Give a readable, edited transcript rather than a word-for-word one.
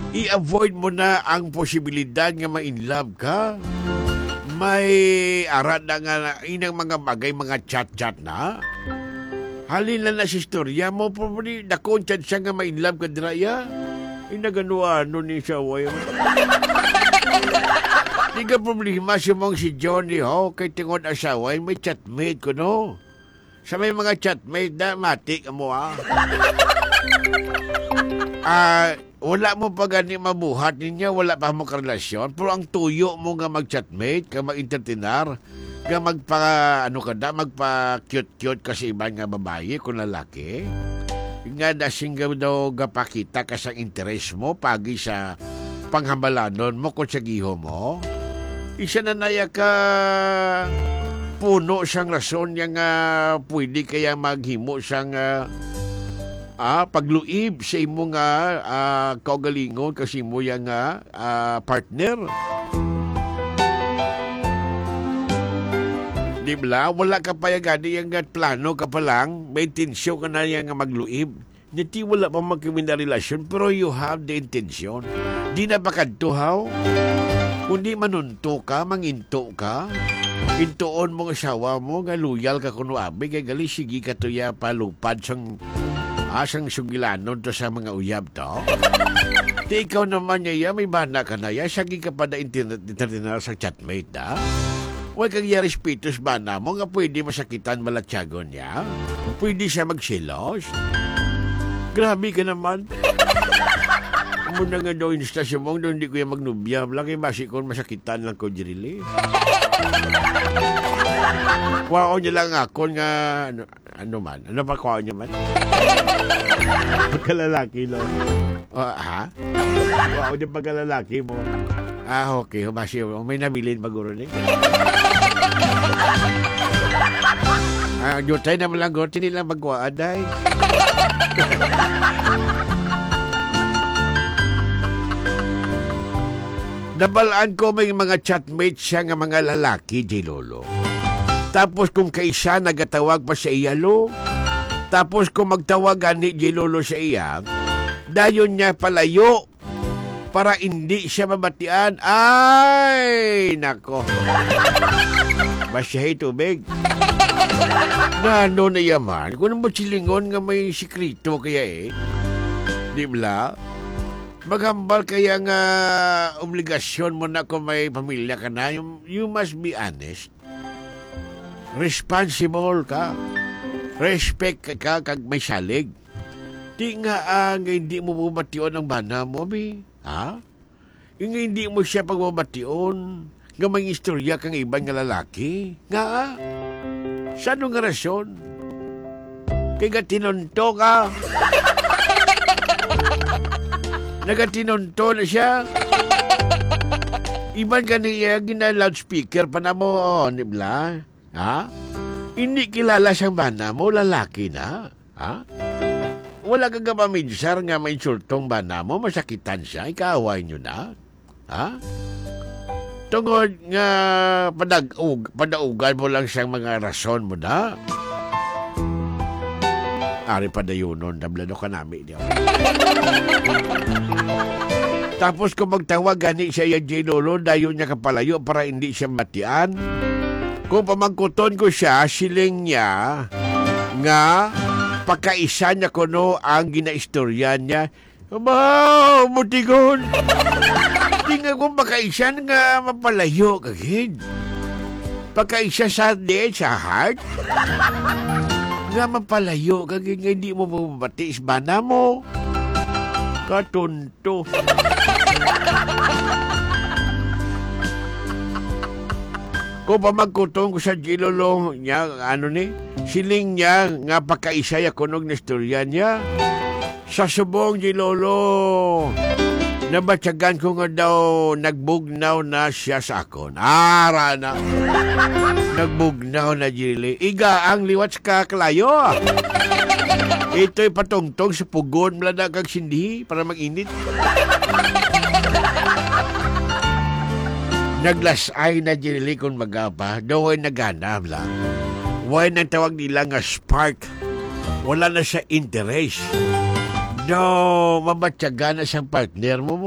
i-avoid mo na ang posibilidad nga ma-inlove ka. May arat na nga inang mga bagay, mga chat-chat na. Halin na si istorya mo, probably dakon chat siya nga ma-inlove ka diraya. Inaganuano ni siya, way. Di ka problema si mong si Johnny, ho, kay tingod asawa, may chatmate ko, no? Sa may mga chatmate na, matik mo, ha? Wala mo pa gani mabuhat niya, wala pa mo karelasyon, pero ang tuyo mo nga mag-chatmate, ka mag-entertainar, nga magpa-cute-cute kasi iba nga babae kung lalaki, nga dasing daw gapakita ka sa interes mo, pagi sa panghambalanon mo kung sa giho mo, isa na naya ka puno siyang rason niya nga pwede kaya maghimo siyang pagluib sa imo nga kaugalingon kasi mo yang partner. Di ba? Wala ka pa yung yang plano ka pa lang, may intensyon ka na yang magluib. Niti wala pa magkawin na relasyon, pero you have the intention. Di na ba kadtuhaw? Kundi manunto ka, manginto ka, intoon mo asawa mo, nga loyal ka kuno abi, kay gali sige ka tuya palupad sang sugilanon to sa mga uyab to. Di ikaw naman niya, may bana ka na ya, sagi ka pa na internet sa chatmate da. Huwag kang respetos bana mo, nga pwede masakitan malatyagon niya. Pwede siya magsilos. Grabe ka naman. Muna nga daw instasyon mo, doon hindi ko yung magnubya. Laki basi ko masakitan lang ko dirili. Kwao niya lang ako nga, ano pa kwao niya man? Pagkalalaki lang. Ha? Kwao niya pagkalalaki mo. Okay, basi may nabilin maguro ni. Jutay naman lang gote nilang magwaaday. Nabalaan ko may mga chatmates siya nga mga lalaki, J. Lolo. Tapos kung kaisa nagatawag pa sa iya, lo. Tapos kung magtawagan ni J. Lolo sa iya, dayon niya palayo para hindi siya mabatian. Ay, nako. Masyahay tubig. Nano na yaman. Kung naman silingon nga may sikrito kaya Di ba? Maghambal kaya nga obligasyon mo na kung may pamilya ka na. You must be honest. Responsible ka. Respect ka kag may salig. Di nga hindi mo bumation ang bana mo, bi. Ha? Nga hindi mo siya pagbabation. Nga may istorya kang ibang nga lalaki. Nga saan nga rasyon? Kaya tinunto ka. Nagatinunto na siya. Iban ka niya, gina-loudspeaker pa na mo, di ba? Ha? Hindi kilala siyang bana mo, lalaki na. Ha? Wala kang kapaminsar nga may insultong bana mo, masakitan siya, ikaaway nyo na. Ha? Tungod nga padaugan mo lang siyang mga rason mo na. Ari pa dayunon, dablado ka namin niya. Tapos kung magtawag gani siya yung J. Lolo, dayon niya kapalayo para hindi siya matian. Kung pamangkuton ko siya, siling niya nga pagkaisa niya kuno ang ginaistorya niya. Mutigon! Di nga kung pagkaisa nga mapalayo kagid. Pagkaisa sa heart. Nga mapalayo, kaging hindi mo mabati isbana mo. Katunto. Kung pa magkutong ko sa J. Lolo niya, siling niya, nga pagkaisa ya kunog na istorya niya. Sa subong J. Lolo, nabatsagan ko nga daw, nagbugnaw na siya sa akon. Ara na. Nagbugnaw na Jili. Iga ang liwats ka kalayo. Ito'y patungtong sa pugon mula na kag sindi para mag-init. Naglasay na Jili kung magapa. Doon naghanap lang. Why nang tawag nila nga spark. Wala na siya interest. No, mabatsaga na siyang partner mo.